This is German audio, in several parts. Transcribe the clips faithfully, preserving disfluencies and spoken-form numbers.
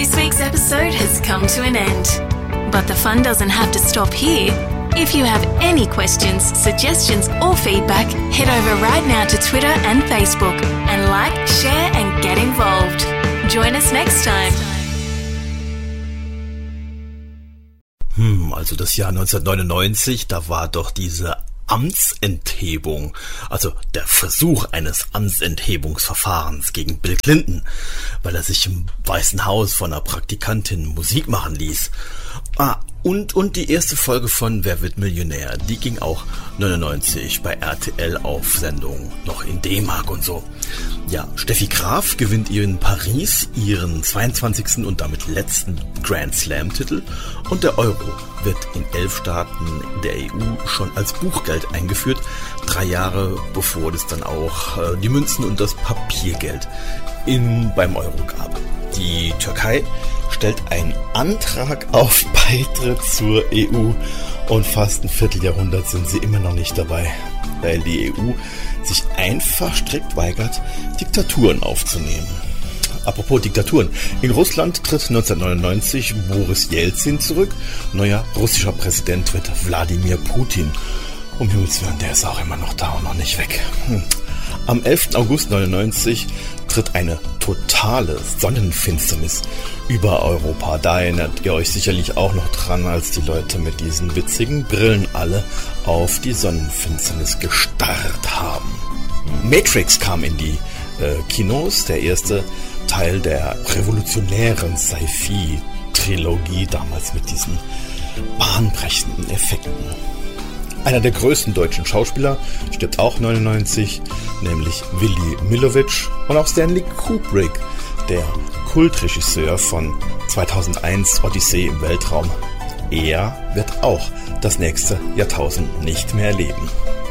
This week's episode has come to an end. But the fun doesn't have to stop here. If you have any questions, suggestions or feedback, head over right now to Twitter and Facebook and like, share and get involved. Join us next time. Hm, also das Jahr neunzehnhundertneunundneunzig, da war doch diese Amtsenthebung, also der Versuch eines Amtsenthebungsverfahrens gegen Bill Clinton, weil er sich im Weißen Haus von einer Praktikantin Musik machen ließ. Ah, und, und die erste Folge von Wer wird Millionär, die ging auch neunundneunzig bei R T L auf Sendung, noch in D-Mark und so. Ja, Steffi Graf gewinnt in Paris ihren zweiundzwanzigsten und damit letzten Grand Slam-Titel und der Euro wird in elf Staaten der E U schon als Buchgeld eingeführt, drei Jahre bevor es dann auch äh, die Münzen und das Papiergeld in, beim Euro gab. Die Türkei stellt einen Antrag auf Beitritt zur E U und fast ein Vierteljahrhundert sind sie immer noch nicht dabei, weil die E U sich einfach strikt weigert, Diktaturen aufzunehmen. Apropos Diktaturen. In Russland tritt neunzehnhundertneunundneunzig Boris Jelzin zurück. Neuer russischer Präsident wird Wladimir Putin. Um Himmels Willen, der ist auch immer noch da und noch nicht weg. Hm. Am elften August neunundneunzig tritt eine totale Sonnenfinsternis über Europa. Da erinnert ihr euch sicherlich auch noch dran, als die Leute mit diesen witzigen Brillen alle auf die Sonnenfinsternis gestarrt haben. Matrix kam in die äh, Kinos, der erste Teil der revolutionären Sci-Fi-Trilogie, damals mit diesen bahnbrechenden Effekten. Einer der größten deutschen Schauspieler stirbt auch neunundneunzig, nämlich Willy Millowitsch, und auch Stanley Kubrick, der Kultregisseur von zweitausendeins Odyssee im Weltraum. Er wird auch das nächste Jahrtausend nicht mehr erleben.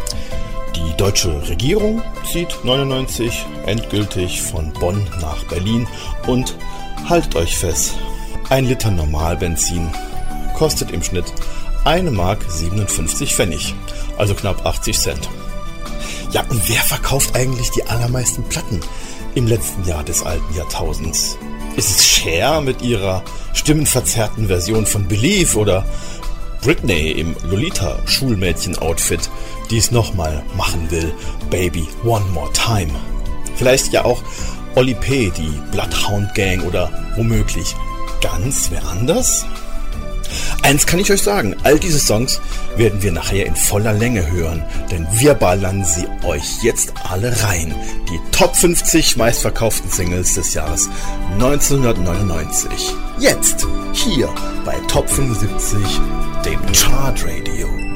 Die deutsche Regierung zieht neunundneunzig endgültig von Bonn nach Berlin und haltet euch fest, ein Liter Normalbenzin kostet im Schnitt eine Mark siebenundfünfzig Pfennig, also knapp achtzig Cent. Ja, und wer verkauft eigentlich die allermeisten Platten im letzten Jahr des alten Jahrtausends? Ist es Cher mit ihrer stimmenverzerrten Version von Believe oder Britney im Lolita-Schulmädchen-Outfit, die es nochmal machen will, Baby One More Time? Vielleicht ja auch Oli P., die Bloodhound Gang oder womöglich ganz wer anders? Eins kann ich euch sagen, all diese Songs werden wir nachher in voller Länge hören, denn wir ballern sie euch jetzt alle rein. Die Top fünfzig meistverkauften Singles des Jahres neunzehnhundertneunundneunzig. Jetzt, hier bei Top fünfundsiebzig, dem Chart Radio.